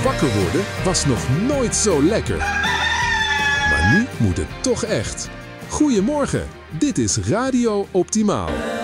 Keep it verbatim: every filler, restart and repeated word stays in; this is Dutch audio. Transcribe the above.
Wakker worden was nog nooit zo lekker. Maar nu moet het toch echt. Goedemorgen, dit is Radio Optimaal.